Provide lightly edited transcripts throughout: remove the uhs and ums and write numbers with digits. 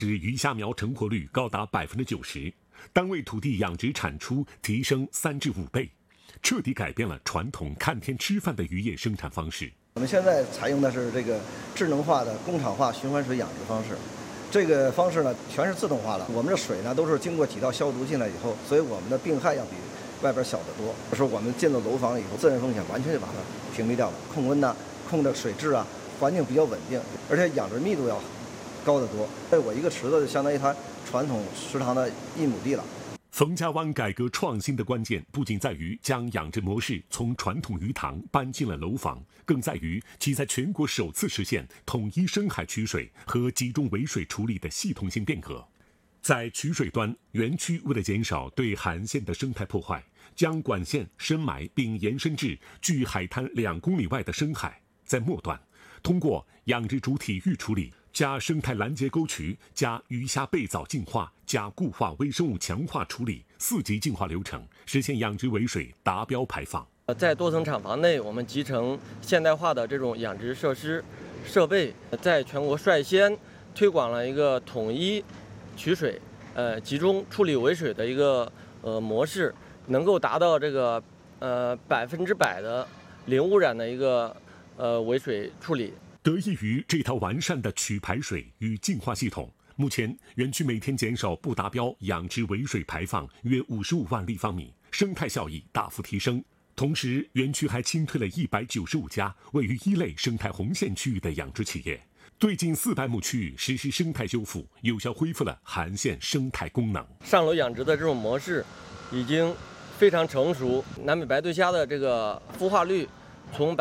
使鱼虾苗成活率高达90%，单位土地养殖产出提升3至5倍，彻底改变了传统看天吃饭的渔业生产方式。 我们现在采用的是这个智能化的工厂化循环水养殖方式。这个方式呢，全是自动化的。我们的水呢，都是经过几道消毒进来以后，所以我们的病害要比外边小得多。这时候我们进了楼房以后，自然风险完全就把它屏蔽掉了。控温呐，控的水质啊，环境比较稳定，而且养殖密度要高得多。我一个池子就相当于它传统食堂的1亩地了。 冯家湾改革创新的关键不仅在于将养殖模式从传统鱼塘搬进了楼房，更在于其在全国首次实现统一深海取水和集中尾水处理的系统性变革。在取水端，园区为了减少对海岸线的生态破坏，将管线深埋并延伸至距海滩2公里外的深海。在末端，通过养殖主体预处理加生态拦截沟渠加鱼虾被藻净化加固化微生物强化处理4级净化流程，实现养殖尾水达标排放。 在多层厂房内，我们集成现代化的这种养殖设施设备，在全国率先推广了一个统一取水、集中处理尾水的一个模式，能够达到这个100%的零污染的一个尾水处理。 得益于这套完善的取排水与净化系统，目前园区每天减少不达标养殖尾水排放约55万立方米，生态效益大幅提升。同时，园区还清退了195家位于1类生态红线区域的养殖企业，对近400亩区域实施生态修复，有效恢复了海岸线生态功能。 上楼养殖的这种模式已经非常成熟，南美白对虾的这个孵化率从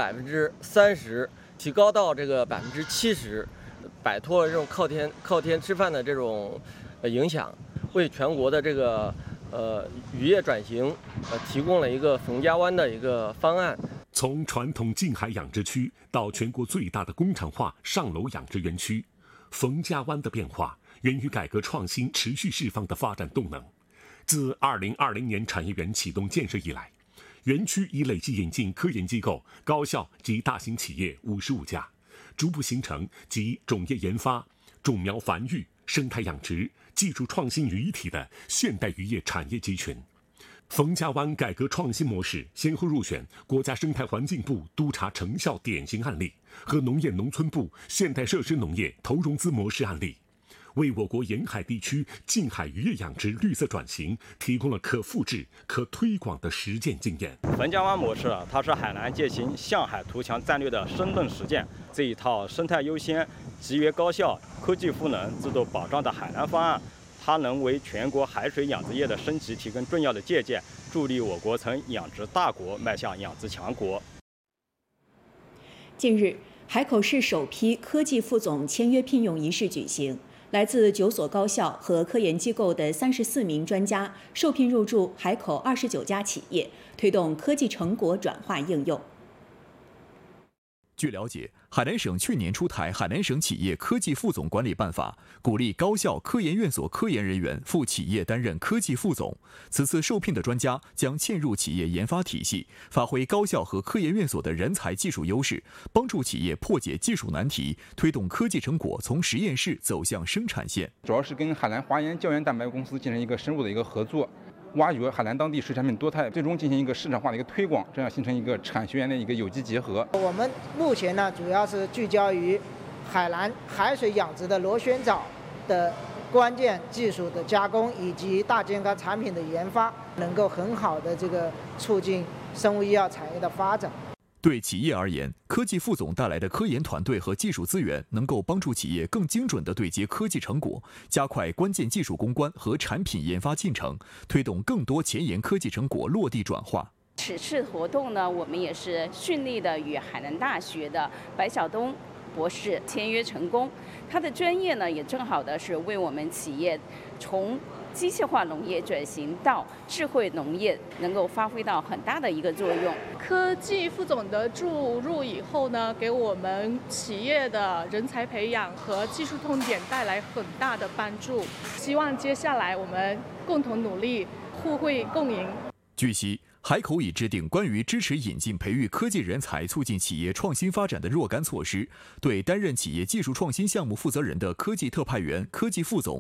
30%提高到这个70%，摆脱了这种靠天吃饭的这种影响，为全国的这个渔业转型提供了一个冯家湾的一个方案。 从传统近海养殖区到全国最大的工厂化上楼养殖园区，冯家湾的变化源于改革创新持续释放的发展动能。自2020年产业园启动建设以来，园区已累计引进科研机构、高校及大型企业55家，逐步形成集种业研发、种苗繁育、生态养殖、技术创新于一体的现代渔业产业集群。冯家湾改革创新模式先后入选国家生态环境部督查成效典型案例和农业农村部现代设施农业投融资模式案例，为我国沿海地区近海渔业养殖绿色转型提供了可复制、可推广的实践经验。 冯家湾模式，它是海南践行向海图强战略的生动实践。这一套生态优先、集约高效、科技赋能、制度保障的海南方案，它能为全国海水养殖业的升级提供重要的借鉴，助力我国从养殖大国迈向养殖强国。 近日，海口市首批科技副总签约聘用仪式举行。来自9所高校和科研机构的34名专家受聘入驻海口29家企业，推动科技成果转化应用。 据了解，海南省去年出台《海南省企业科技副总管理办法》，鼓励高校、科研院所科研人员赴企业担任科技副总。此次受聘的专家将嵌入企业研发体系，发挥高校和科研院所的人才技术优势，帮助企业破解技术难题，推动科技成果从实验室走向生产线。 主要是跟海南华研胶原蛋白公司进行一个深入的一个合作，挖掘海南当地水产品多态，最终进行一个市场化的一个推广，这样形成一个产学研的一个有机结合。 我们目前呢，主要是聚焦于海南海水养殖的螺旋藻的关键技术的加工以及大健康产品的研发，能够很好的促进生物医药产业的发展。 对企业而言，科技副总带来的科研团队和技术资源，能够帮助企业更精准地对接科技成果，加快关键技术攻关和产品研发进程，推动更多前沿科技成果落地转化。 此次活动呢，我们也是顺利的与海南大学的白晓东博士签约成功。他的专业呢，也正好的是为我们企业从机械化农业转型到智慧农业，能够发挥到很大的一个作用。 科技副总的注入以后呢，给我们企业的人才培养和技术痛点带来很大的帮助。希望接下来我们共同努力，互惠共赢。 据悉， 海口已制定关于支持引进培育科技人才、促进企业创新发展的若干措施，对担任企业技术创新项目负责人的科技特派员、科技副总